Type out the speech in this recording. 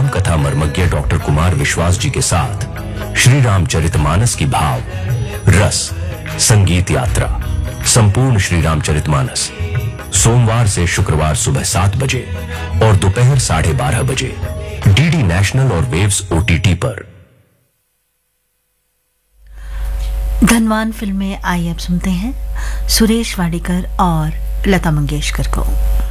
राम कथा मर्मज्ञ डॉक्टर कुमार विश्वास जी के साथ श्री रामचरितमानस की भाव, रस, संगीत यात्रा, संपूर्ण श्री रामचरितमानस सोमवार से शुक्रवार सुबह 7 बजे और दोपहर 12:30 बजे डीडी नेशनल और वेव्स ओटीटी पर। धनवान फिल्म में आइए अब सुनते हैं सुरेश वाडेकर और लता मंगेशकर को।